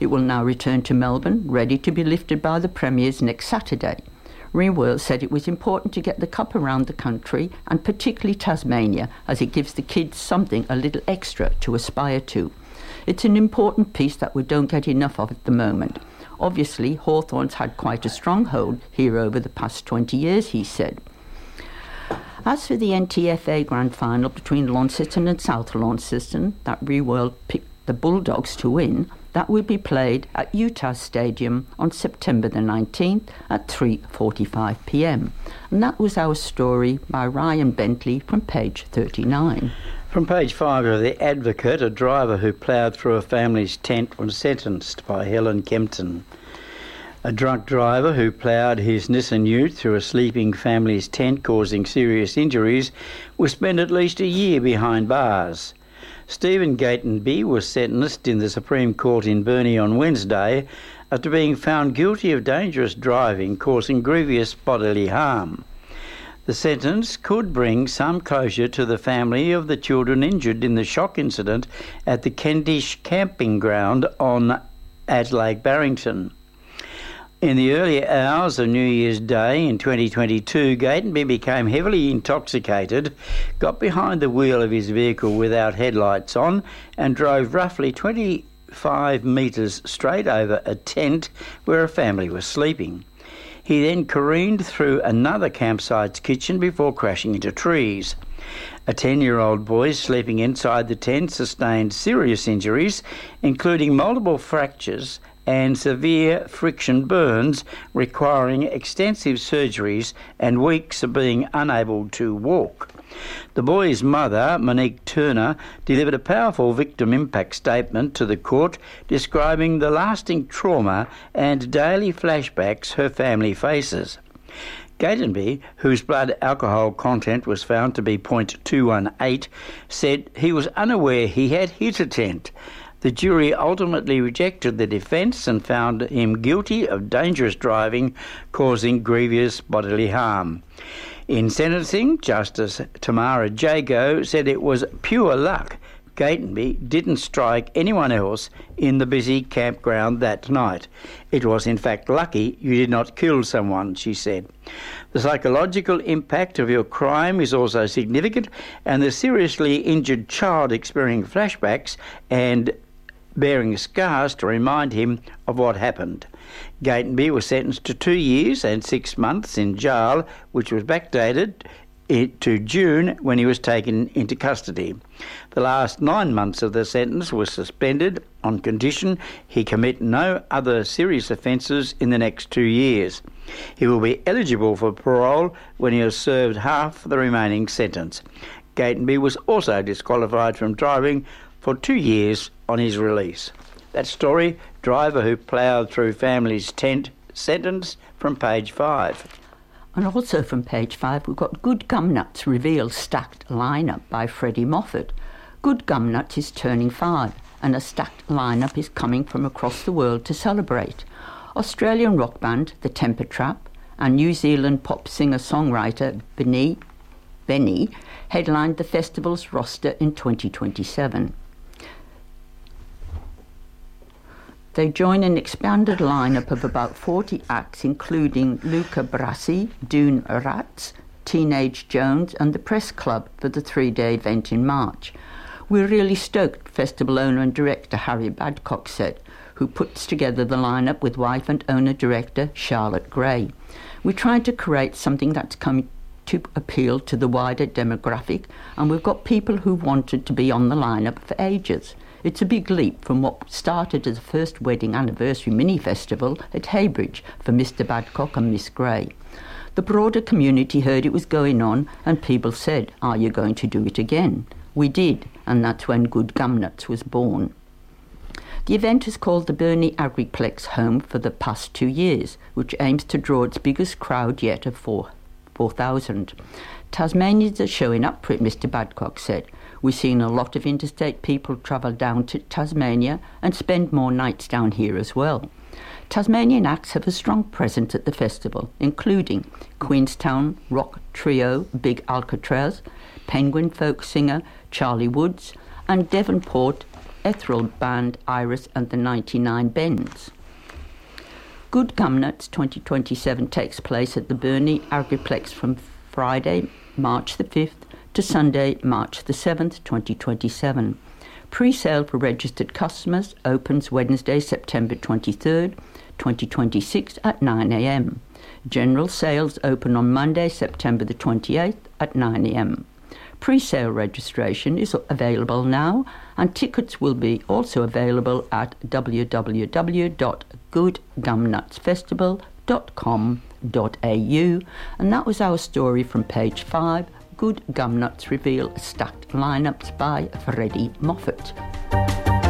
It will now return to Melbourne, ready to be lifted by the Premiers next Saturday. Reworld said it was important to get the cup around the country, and particularly Tasmania, as it gives the kids something a little extra to aspire to. It's an important piece that we don't get enough of at the moment. Obviously, Hawthorn's had quite a stronghold here over the past 20 years, he said. As for the NTFA Grand Final between Launceston and South Launceston, that Reworld picked the Bulldogs to win, that will be played at Utah Stadium on September the 19th at 3:45 p.m. And that was our story by Ryan Bentley from page 39. From page 5 of The Advocate, a driver who ploughed through a family's tent was sentenced by Helen Kempton. A drunk driver who ploughed his Nissan Ute through a sleeping family's tent causing serious injuries will spend at least a year behind bars. Stephen Gatenby was sentenced in the Supreme Court in Burnie on Wednesday after being found guilty of dangerous driving causing grievous bodily harm. The sentence could bring some closure to the family of the children injured in the shock incident at the Kendish camping ground at Lake Barrington. In the early hours of New Year's Day in 2022, Gatenby became heavily intoxicated, got behind the wheel of his vehicle without headlights on, and drove roughly 25 metres straight over a tent where a family was sleeping. He then careened through another campsite's kitchen before crashing into trees. A 10-year-old boy sleeping inside the tent sustained serious injuries, including multiple fractures and severe friction burns requiring extensive surgeries and weeks of being unable to walk. The boy's mother, Monique Turner, delivered a powerful victim impact statement to the court describing the lasting trauma and daily flashbacks her family faces. Gatenby, whose blood alcohol content was found to be 0.218, said he was unaware he had hit a tent. The jury ultimately rejected the defence and found him guilty of dangerous driving causing grievous bodily harm. In sentencing, Justice Tamara Jago said it was pure luck Gatenby didn't strike anyone else in the busy campground that night. It was in fact lucky you did not kill someone, she said. The psychological impact of your crime is also significant, and the seriously injured child experiencing flashbacks and bearing scars to remind him of what happened. Gatenby was sentenced to 2 years and 6 months in jail, which was backdated to June when he was taken into custody. The last 9 months of the sentence was suspended on condition he commit no other serious offences in the next 2 years. He will be eligible for parole when he has served half the remaining sentence. Gatenby was also disqualified from driving for 2 years on his release. That story, driver who ploughed through family's tent, sentence, from page 5. And also from page 5, we've got Good Gumnuts reveals stacked lineup by Freddie Moffat. Good Gumnuts is turning 5, and a stacked lineup is coming from across the world to celebrate. Australian rock band The Temper Trap and New Zealand pop singer-songwriter Benny headlined the festival's roster in 2027. They join an expanded lineup of about 40 acts, including Luca Brasi, Dune Rats, Teenage Jones and the Press Club for the 3-day event in March. We're really stoked, festival owner and director Harry Badcock said, who puts together the lineup with wife and owner-director Charlotte Gray. We're trying to create something that's coming to appeal to the wider demographic, and we've got people who wanted to be on the lineup for ages. It's a big leap from what started as the first wedding anniversary mini-festival at Heybridge for Mr. Badcock and Miss Gray. The broader community heard it was going on and people said, "Are you going to do it again?" We did, and that's when Good Gumnuts was born. The event is called the Burnie Agriplex Home for the past 2 years, which aims to draw its biggest crowd yet of 4,000. Tasmanians are showing up for it, Mr. Badcock said. We've seen a lot of interstate people travel down to Tasmania and spend more nights down here as well. Tasmanian acts have a strong presence at the festival, including Queenstown rock trio Big Alcatraz, Penguin folk singer Charlie Woods, and Devonport ethereal band Iris and the 99 Bends. Good Gumnuts 2027 takes place at the Burnley Agriplex from Friday, March the 5th to Sunday, March the 7th, 2027. Pre-sale for registered customers opens Wednesday, September 23rd, 2026 at 9 a.m. General sales open on Monday, September the 28th at 9 a.m. Pre-sale registration is available now, and tickets will be also available at www.goodgumnutsfestival.com.au. And that was our story from page 5. Good Gumnuts reveal stacked lineups by Freddie Moffat.